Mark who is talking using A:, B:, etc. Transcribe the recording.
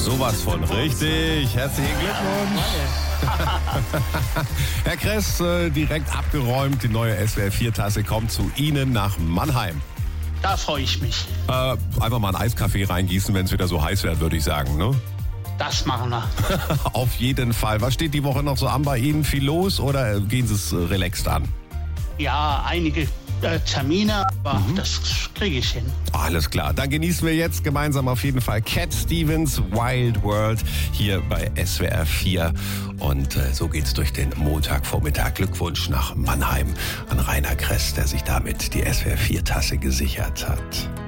A: Sowas von richtig. Herzlichen Glückwunsch. Herr Kress, direkt abgeräumt. Die neue SWR4-Tasse kommt zu Ihnen nach Mannheim.
B: Da freue ich mich.
A: Einfach mal einen Eiskaffee reingießen, wenn es wieder so heiß wird, würde ich sagen, ne?
B: Das machen wir.
A: Auf jeden Fall. Was steht die Woche noch so an bei Ihnen? Viel los oder gehen Sie es relaxed an?
B: Ja, einige Termine, aber das kriege ich hin.
A: Alles klar. Dann genießen wir jetzt gemeinsam auf jeden Fall Cat Stevens Wild World hier bei SWR 4. Und so geht's durch den Montagvormittag. Glückwunsch nach Mannheim an Rainer Kress, der sich damit die SWR 4 Tasse gesichert hat.